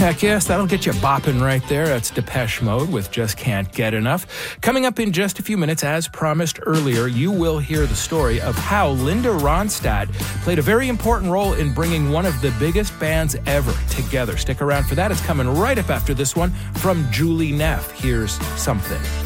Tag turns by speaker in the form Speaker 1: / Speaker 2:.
Speaker 1: Heck yes, that'll get you bopping right there. That's Depeche Mode with Just Can't Get Enough. Coming up in just a few minutes, as promised earlier, you will hear the story of how Linda Ronstadt played a very important role in bringing one of the biggest bands ever together. Stick around for that. It's coming right up after this one from Julie Neff. Here's Something.